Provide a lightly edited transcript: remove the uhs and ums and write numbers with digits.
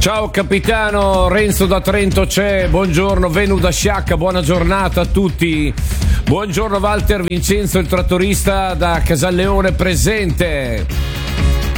Ciao capitano, Renzo da Trento c'è, buongiorno, Venu da Sciacca, buona giornata a tutti. Buongiorno Walter Vincenzo, il trattorista da Casalleone presente.